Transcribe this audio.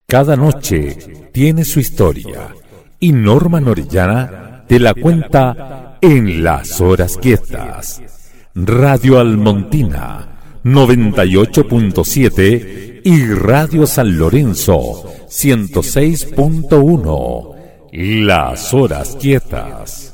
Cada noche tiene su historia y Norma Orellana te la cuenta en Las Horas Quietas. Radio Almontina 98.7 y Radio San Lorenzo 106.1. Las Horas Quietas.